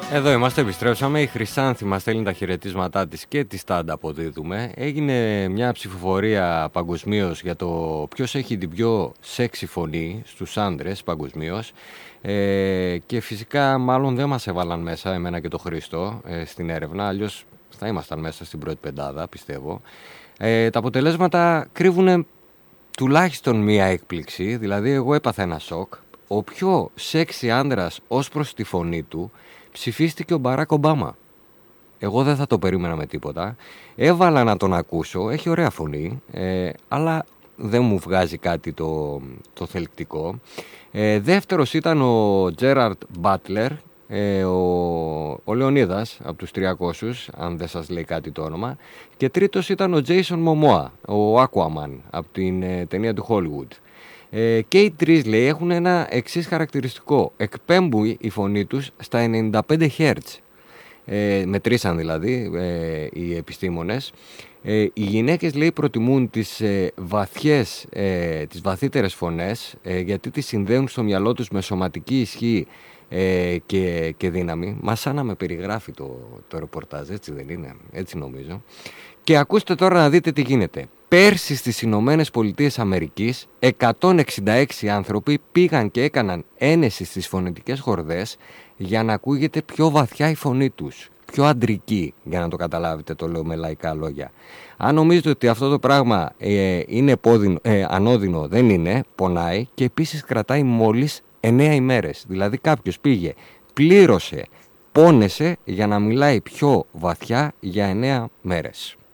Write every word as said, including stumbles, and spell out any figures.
Εδώ είμαστε, επιστρέψαμε. Η Χρυσάνθη μας στέλνει τα χαιρετίσματά της και της τα ανταποδίδουμε. Έγινε μια ψηφοφορία παγκοσμίως για το ποιος έχει την πιο σεξι φωνή στους άντρες παγκοσμίως. Ε, και φυσικά μάλλον δεν μας έβαλαν μέσα, εμένα και το Χρήστο, ε, στην έρευνα. Αλλιώς θα ήμασταν μέσα στην πρώτη πεντάδα, πιστεύω. Ε, τα αποτελέσματα κρύβουν τουλάχιστον μία έκπληξη. Δηλαδή εγώ έπαθα ένα σοκ. Ο πιο σεξι άντρας ως προς τη φωνή του ψηφίστηκε ο Μπαράκ Ομπάμα. Εγώ δεν θα το περίμενα με τίποτα. Έβαλα να τον ακούσω, έχει ωραία φωνή, ε, αλλά δεν μου βγάζει κάτι το, το θελκτικό. Ε, δεύτερος ήταν ο Τζέραρντ Μπάτλερ, ε, ο, ο Λεωνίδας από τους τριακόσιους, αν δεν σας λέει κάτι το όνομα. Και τρίτος ήταν ο Τζέισον Μομόα, ο Aquaman από την ε, ταινία του Hollywood. Ε, και οι τρεις, λέει, έχουν ένα εξής χαρακτηριστικό. Εκπέμπουν η φωνή τους στα ενενήντα πέντε χερτζ. Ε, μετρήσαν δηλαδή ε, οι επιστήμονες. Ε, οι γυναίκες, λέει, προτιμούν τις ε, βαθιές, ε, τις βαθύτερες φωνές, ε, γιατί τις συνδέουν στο μυαλό τους με σωματική ισχύ ε, και, και δύναμη. Μα σαν να με περιγράφει το, το ρεπορτάζ, έτσι δεν είναι? Έτσι νομίζω. Και ακούστε τώρα να δείτε τι γίνεται. Πέρσι στις Ηνωμένες Πολιτείες Αμερικής εκατόν εξήντα έξι άνθρωποι πήγαν και έκαναν ένεση στις φωνητικές χορδές για να ακούγεται πιο βαθιά η φωνή τους. Πιο αντρική, για να το καταλάβετε, το λέω με λαϊκά λόγια. Αν νομίζετε ότι αυτό το πράγμα ε, είναι πόδινο, ε, ανώδυνο, δεν είναι, πονάει και επίσης κρατάει μόλις εννέα ημέρες. Δηλαδή κάποιος πήγε, πλήρωσε, πόνεσε για να μιλάει πιο βαθιά για εννέα μέρες.